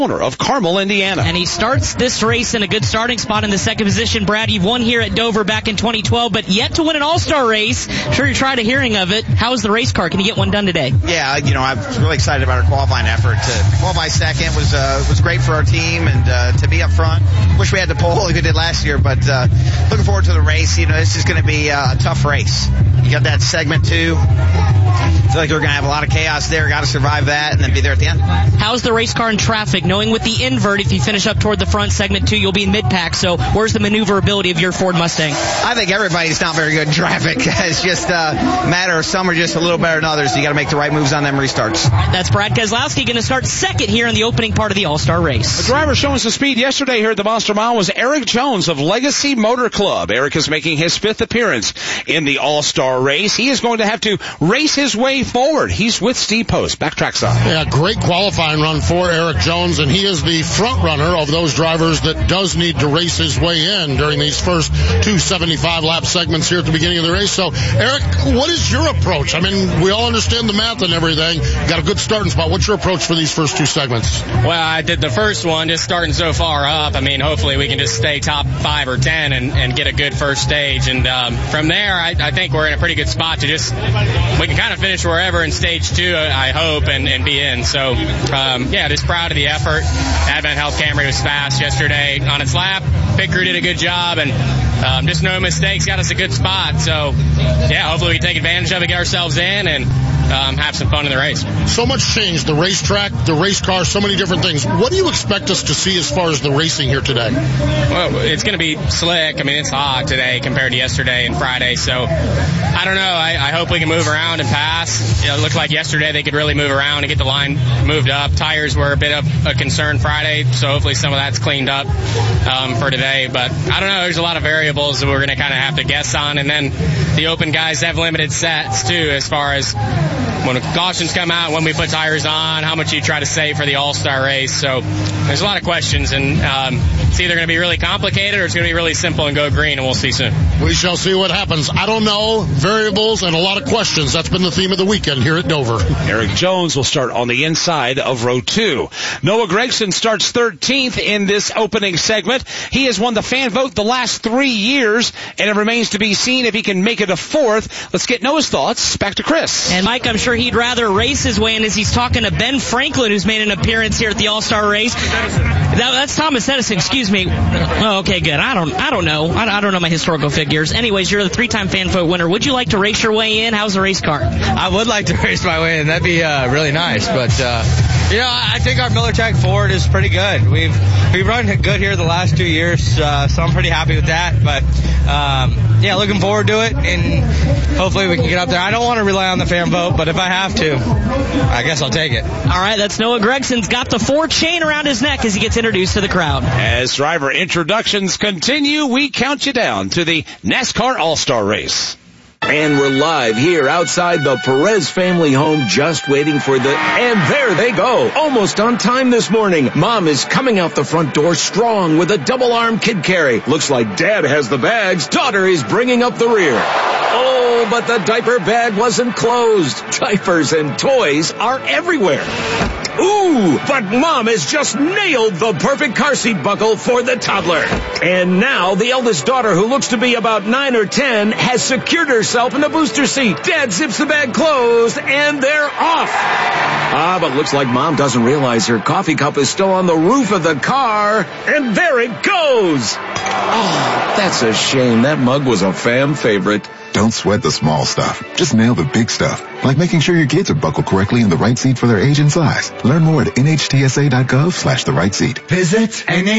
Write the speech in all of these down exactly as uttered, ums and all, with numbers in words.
owner of Carmel, Indiana. And he starts this race in a good starting spot in the second position. Brad, you've won here at Dover back in twenty twelve, but yet to win an all-star race. I'm sure you're tired of hearing of it. How is the race car? Can you get one done today? Yeah, you know, I'm really excited about our qualifying effort. To qualify second was uh, was great for our team, and uh, to be up front. Wish we had the pole like we did last year, but uh, looking forward to the race. You know, this is going to be uh, a tough race. You got that segment two. I feel like we're going to have a lot of chaos there. Got to survive that and then be there at the end. How's the race car in traffic? Knowing with the invert, if you finish up toward the front, segment two, you'll be in mid-pack. So where's the maneuverability of your Ford Mustang? I think everybody's not very good in traffic. It's just a matter of some are just a little better than others. So you got to make the right moves on them restarts. That's Brad Keselowski going to start second here in the opening part of the All-Star race. The driver showing some speed yesterday here at the Monster Mile was Eric Jones of Legacy Motor Club. Eric is making his fifth appearance in the All-Star race. He is going to have to race his way forward. He's with Steve Post, backtrack side. Yeah, great qualifying run for Eric Jones, and he is the front runner of those drivers that does need to race his way in during these first two seventy-five lap segments here at the beginning of the race. So, Eric, what is your approach? I mean, we all understand the math and everything. Got a good starting spot. What's your approach for these first two segments? Well, I did the first one just starting so far up. I mean, hopefully we can just stay top five or ten and, and get a good first stage. And um, from there, I, I think we're in a pretty good spot to just, we can kind of finish wherever in stage two, I hope, and, and be in. So, um, yeah, just proud of the effort. Advent Health Camry was fast yesterday on its lap. Pit crew did a good job, and um, just no mistakes got us a good spot. So, yeah, hopefully we take advantage of it, get ourselves in, and um, have some fun in the race. So much change, the racetrack, the race car, so many different things. What do you expect us to see as far as the racing here today? Well, it's going to be slick. I mean, it's hot today compared to yesterday and Friday. So, I don't know. I, I hope we can move around and pass. You know, it looked like yesterday they could really move around and get the line moved up. Tires were a bit of a concern Friday, so hopefully some of that's cleaned up um, for today. But I don't know. There's a lot of variables that we're going to kind of have to guess on. And then the open guys have limited sets, too, as far as when cautions come out, when we put tires on, how much you try to save for the All-Star race. So there's a lot of questions, and um, it's either going to be really complicated or it's going to be really simple and go green, and we'll see soon. We shall see what happens. I don't know. Variables and a lot of questions. That's been the theme of the weekend here at Dover. Eric Jones will start on the inside of row two. Noah Gragson starts thirteenth in this opening segment. He has won the fan vote the last three years, and it remains to be seen if he can make it a fourth. Let's get Noah's thoughts. Back to Chris. And Mike, I'm sure he'd rather race his way in as he's talking to Ben Franklin, who's made an appearance here at the All-Star race. That, that's Thomas Edison, excuse me. Oh, okay, good. I don't I don't know. I, I don't know my historical figures. Anyways, you're the three-time fan vote winner. Would you like to race your way in? How's the race car? I would like to race my way in. That'd be uh, really nice. But, uh, you know, I think our Millertech Ford is pretty good. We've we've run good here the last two years, uh, so I'm pretty happy with that. But, um, yeah, looking forward to it, and hopefully we can get up there. I don't want to rely on the fan vote, but if I have to, I guess I'll take it. All right, that's Noah Gregson's got the Ford chain around his neck as he gets introduced to the crowd. As driver introductions continue, we count you down to the NASCAR All-Star race. And we're live here outside the Perez family home, just waiting for the... And there they go, almost on time this morning. Mom is coming out the front door strong with a double-arm kid carry. Looks like Dad has the bags. Daughter is bringing up the rear. Oh, but the diaper bag wasn't closed. Diapers and toys are everywhere. Ooh, but Mom has just nailed the perfect car seat buckle for the toddler. And now the eldest daughter, who looks to be about nine or ten, has secured herself in the booster seat. Dad zips the bag closed, and they're off. Ah, but looks like Mom doesn't realize her coffee cup is still on the roof of the car. And there it goes. Oh, that's a shame. That mug was a fan favorite. Don't sweat the small stuff. Just nail the big stuff, like making sure your kids are buckled correctly in the right seat for their age and size. Learn more at nhtsa.gov slash the right seat. Visit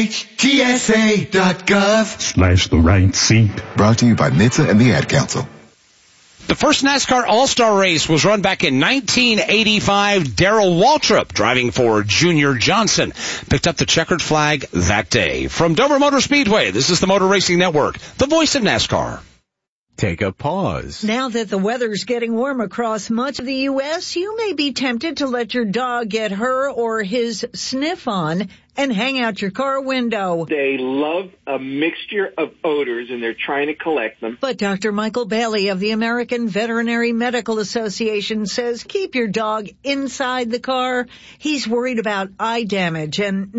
nhtsa.gov slash the right seat. Brought to you by N H T S A and the Ad Council. The first NASCAR All-Star race was run back in nineteen eighty-five. Darrell Waltrip, driving for Junior Johnson, picked up the checkered flag that day. From Dover Motor Speedway, this is the Motor Racing Network, the voice of NASCAR. Take a pause. Now that the weather's getting warm across much of the U S, you may be tempted to let your dog get her or his sniff on and hang out your car window. They love a mixture of odors, and they're trying to collect them. But Doctor Michael Bailey of the American Veterinary Medical Association says keep your dog inside the car. He's worried about eye damage and